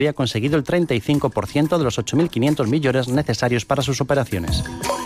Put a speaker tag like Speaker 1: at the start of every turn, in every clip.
Speaker 1: había conseguido el 35% de los 8.500 millones necesarios para sus operaciones.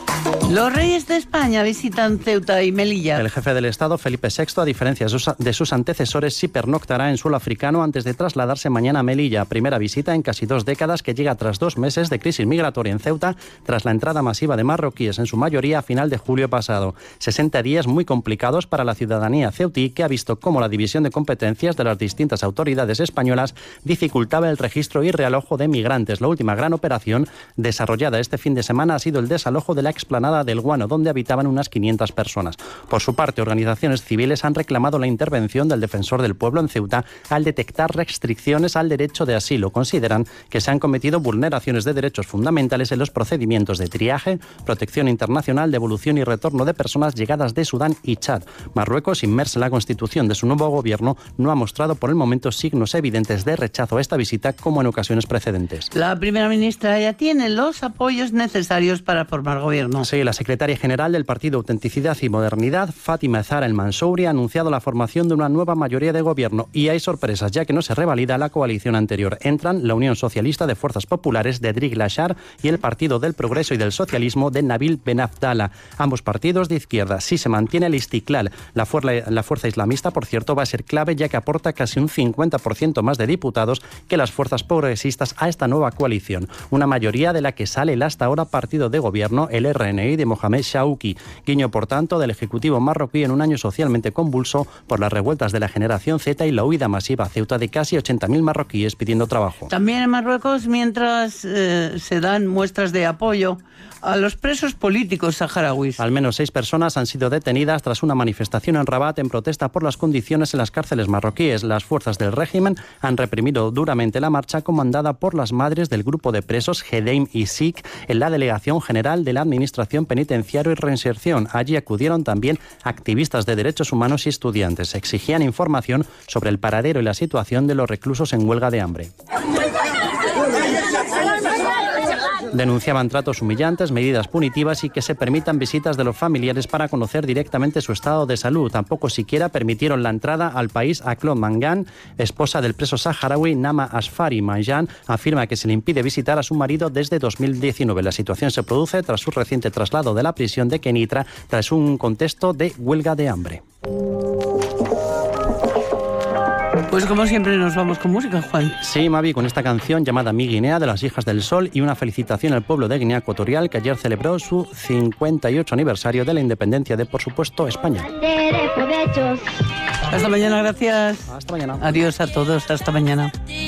Speaker 2: Los reyes de España visitan Ceuta y Melilla.
Speaker 1: El jefe del Estado, Felipe VI, a diferencia de sus antecesores, sí pernoctará en suelo africano antes de trasladarse mañana a Melilla. Primera visita en casi 2 décadas que llega tras 2 meses de crisis migratoria en Ceuta, tras la entrada masiva de marroquíes, en su mayoría a final de julio pasado. 60 días muy complicados para la ciudadanía ceutí, que ha visto cómo la división de competencias de las distintas autoridades españolas dificultaba el registro y realojo de migrantes. La última gran operación desarrollada este fin de semana ha sido el desalojo de la explanada del Guano, donde habitaban unas 500 personas. Por su parte, organizaciones civiles han reclamado la intervención del defensor del pueblo en Ceuta al detectar restricciones al derecho de asilo. Consideran que se han cometido vulneraciones de derechos fundamentales en los procedimientos de triaje, protección internacional, devolución y retorno de personas llegadas de Sudán y Chad. Marruecos, inmersa en la constitución de su nuevo gobierno, no ha mostrado por el momento signos evidentes de rechazo a esta visita como en ocasiones precedentes.
Speaker 2: La primera ministra ya tiene los apoyos necesarios para formar gobierno.
Speaker 1: Sí, la secretaria general del Partido Autenticidad y Modernidad, Fátima Zahra El Mansouri, ha anunciado la formación de una nueva mayoría de gobierno, y hay sorpresas, ya que no se revalida la coalición anterior. Entran la Unión Socialista de Fuerzas Populares de Edric Lachar y el Partido del Progreso y del Socialismo de Nabil Ben Abdallah, ambos partidos de izquierda. Sí se mantiene el Istiklal. La fuerza islamista, por cierto, va a ser clave, ya que aporta casi un 50% más de diputados que las fuerzas progresistas a esta nueva coalición. Una mayoría de la que sale el hasta ahora partido de gobierno, el RNI de Mohamed Shawki. Guiño, por tanto, del Ejecutivo marroquí en un año socialmente convulso por las revueltas de la generación Z y la huida masiva a Ceuta de casi 80.000 marroquíes pidiendo trabajo.
Speaker 2: También en Marruecos, mientras se dan muestras de apoyo a los presos políticos saharauis.
Speaker 1: Al menos 6 personas han sido detenidas tras una manifestación en Rabat en protesta por las condiciones en las cárceles marroquíes. Las fuerzas del régimen han reprimido duramente la marcha comandada por las madres del grupo de presos Hedeim y Sik en la Delegación General de la Administración Penitenciaria y Reinserción. Allí acudieron también activistas de derechos humanos y estudiantes. Exigían información sobre el paradero y la situación de los reclusos en huelga de hambre. Denunciaban tratos humillantes, medidas punitivas y que se permitan visitas de los familiares para conocer directamente su estado de salud. Tampoco siquiera permitieron la entrada al país a Claude Mangan, esposa del preso saharaui Nama Asfari. Mangan afirma que se le impide visitar a su marido desde 2019. La situación se produce tras su reciente traslado de la prisión de Kenitra tras un contexto de huelga de hambre.
Speaker 2: Pues como siempre nos vamos con música, Juan.
Speaker 1: Sí, Mavi, con esta canción llamada Mi Guinea, de las Hijas del Sol, y una felicitación al pueblo de Guinea Ecuatorial, que ayer celebró su 58 aniversario de la independencia de, por supuesto, España.
Speaker 2: Hasta mañana, gracias.
Speaker 1: Hasta mañana.
Speaker 2: Adiós a todos, hasta mañana.